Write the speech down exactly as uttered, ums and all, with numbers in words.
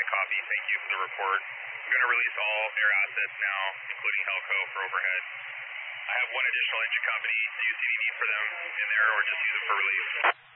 copy. Thank you for the report. I'm going to release all air assets now, including Helco, for overhead. I have one additional engine company. Do you see any need for them in there, or just use them for relief?